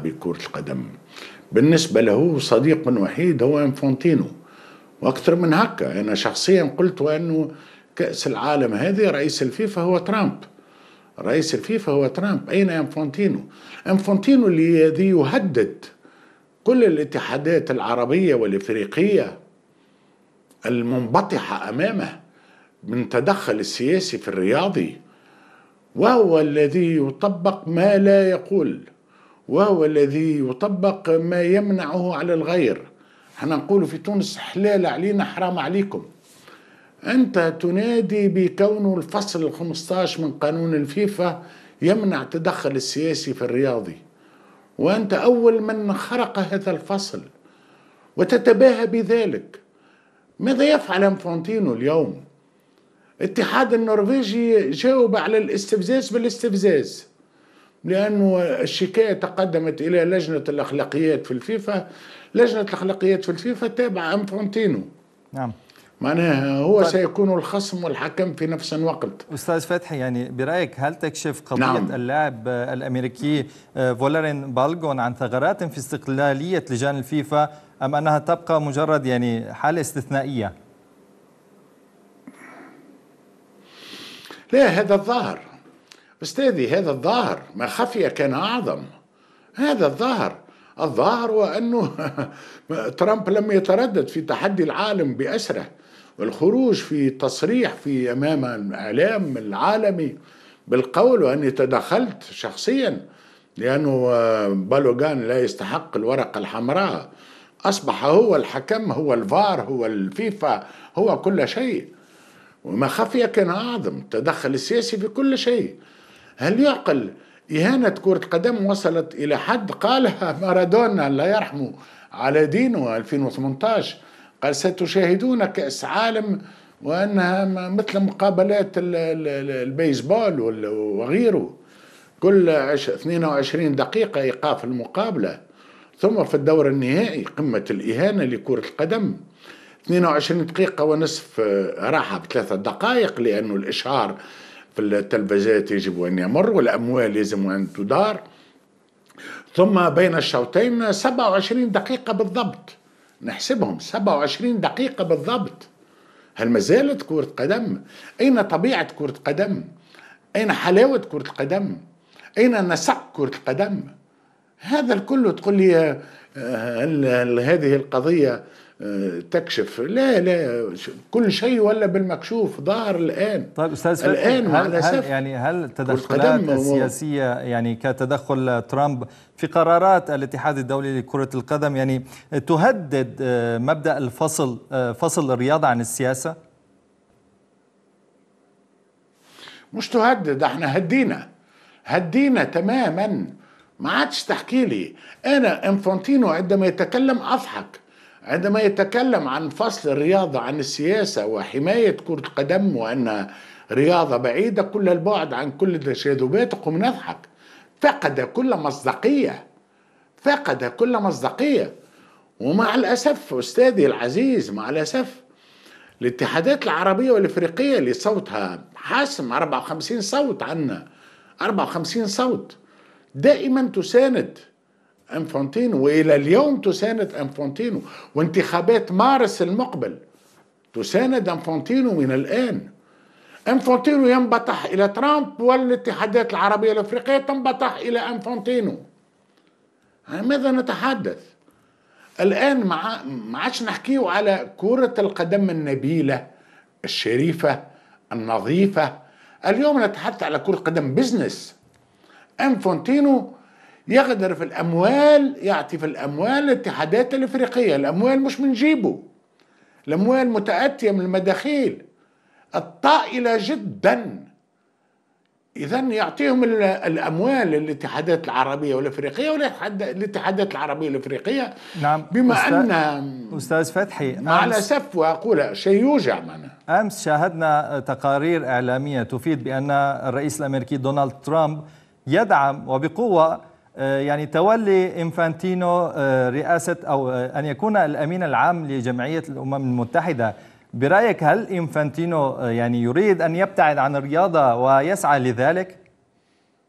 بكرة القدم. بالنسبة له صديق وحيد هو انفانتينو، وأكثر من هكا. أنا شخصيا قلت أنه كأس العالم هذه رئيس الفيفا هو ترامب، رئيس الفيفا هو ترامب. أين انفانتينو؟ انفانتينو الذي يهدد كل الاتحادات العربية والإفريقية المنبطحة أمامه من تدخل السياسي في الرياضي، وهو الذي يطبق ما لا يقول، وهو الذي يطبق ما يمنعه على الغير. احنا نقول في تونس حلال علينا حرام عليكم. أنت تنادي بكون الفصل 15 من قانون الفيفا يمنع تدخل السياسي في الرياضي، وأنت أول من خرق هذا الفصل وتتباهى بذلك. ماذا يفعل انفانتينو اليوم؟ الاتحاد النرويجي جاوب على الاستفزاز بالاستفزاز، لأنه الشكاية تقدمت إلى لجنة الأخلاقيات في الفيفا. لجنة الأخلاقيات في الفيفا تابعة انفانتينو. نعم، معناها هو سيكون الخصم والحكم في نفس الوقت. أستاذ فتحي، يعني برأيك هل تكشف قضية نعم. اللاعب الأمريكي فولرين بالغون عن ثغرات في استقلالية لجان الفيفا، أم أنها تبقى مجرد يعني حالة استثنائية؟ لا، هذا الظاهر أستاذي، هذا الظاهر ما خفي كان أعظم. هذا الظاهر هو أنه ترامب لم يتردد في تحدي العالم بأسره والخروج في تصريح في أمام الإعلام العالمي بالقول وأني تدخلت شخصيا، لأنه بالوغان لا يستحق الورقة الحمراء. أصبح هو الحكم، هو الفار، هو الفيفا، هو كل شيء. وما خفي كان أعظم، تدخل السياسي في كل شيء. هل يعقل إهانة كرة قدم وصلت إلى حد قالها مارادونا الله يرحمه على دينه 2018؟ قال ستشاهدون كأس عالم وأنها مثل مقابلات البيسبول وغيره، كل 22 دقيقة إيقاف المقابلة، ثم في الدور النهائي قمة الإهانة لكرة القدم. 22 دقيقة ونصف راحة ب3 دقائق، لأنه الإشهار في التلفزيات يجب أن يمر والأموال يجب أن تدار. ثم بين الشوطين 27 دقيقة بالضبط، نحسبهم 27 دقيقة بالضبط. هل ما زالت كرة قدم؟ أين طبيعة كرة قدم؟ أين حلاوة كرة القدم؟ أين نسق كرة القدم؟ هذا الكل تقول لي هل هذه القضية تكشف؟ لا، كل شيء ولا بالمكشوف ظاهر الآن. طيب أستاذ فتحي، الآن مع الأسف هل التدخلات السياسية يعني كتدخل ترامب في قرارات الاتحاد الدولي لكرة القدم يعني تهدد مبدأ فصل الرياضة عن السياسة؟ مش تهدد، احنا هدينا تماما. ما عادش تحكي لي أنا انفانتينو عندما يتكلم أضحك، عندما يتكلم عن فصل الرياضة عن السياسة وحماية كرة القدم وأنها رياضة بعيدة كل البعد عن كل التشاذبات، قم نضحك. فقد كل مصداقية. ومع الأسف أستاذي العزيز، مع الأسف الاتحادات العربية والإفريقية اللي صوتها حاسم 54 صوت عنا، 54 صوت دائما تساند انفانتينو، والى اليوم تساند انفانتينو، وانتخابات مارس المقبل تساند انفانتينو من الان. انفانتينو ينبطح الى ترامب والاتحادات العربيه الافريقيه تنبطح الى انفانتينو. ماذا نتحدث الان؟ ما عادش نحكيه على كره القدم النبيله الشريفه النظيفه. اليوم نتحدث على كره قدم بزنس. انفانتينو يغدر في الأموال، يعطي في الأموال الاتحادات الإفريقية. الأموال مش من جيبه، الأموال متأتية من المداخيل الطائلة جدا. إذن يعطيهم الأموال للاتحادات العربية والإفريقية والاتحادات العربية والإفريقية. نعم. بما أن أستاذ فتحي، مع الأسف وأقول شيء يوجع معنا، أمس شاهدنا تقارير إعلامية تفيد بأن الرئيس الأمريكي دونالد ترامب يدعم وبقوة يعني تولي إنفانتينو رئاسة أو أن يكون الأمين العام لجمعية الأمم المتحدة. برأيك هل إنفانتينو يعني يريد أن يبتعد عن الرياضة ويسعى لذلك؟